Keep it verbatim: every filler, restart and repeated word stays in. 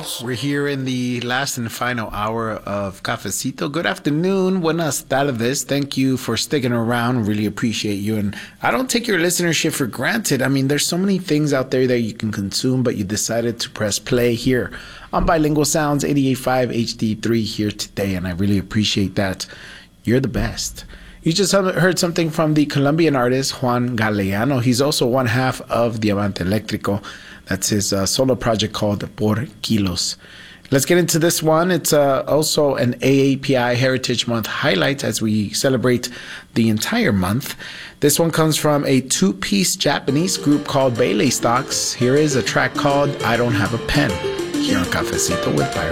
We're here in the last and final hour of Cafecito. Good afternoon. Buenas tardes. Thank you for sticking around. Really appreciate you. And I don't take your listenership for granted. I mean, there's so many things out there that you can consume, but you decided to press play here on Bilingual Sounds eighty-eight point five H D three here today. And I really appreciate that. You're the best. You just heard something from the Colombian artist Juan Galeano. He's also one half of Diamante Eléctrico. That's his uh, solo project called Por Kilos. Let's get into this one. It's uh, also an A A P I Heritage Month highlight as we celebrate the entire month. This one comes from a two-piece Japanese group called Bailey Stocks. Here is a track called I Don't Have a Pen here on Cafecito with Byron.